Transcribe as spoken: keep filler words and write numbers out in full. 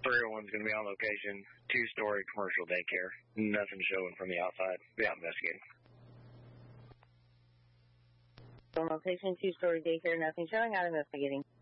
three oh one's going to be on location, two-story commercial daycare. Nothing showing from the outside. Be out investigating. On location, two-story daycare, nothing showing, out investigating.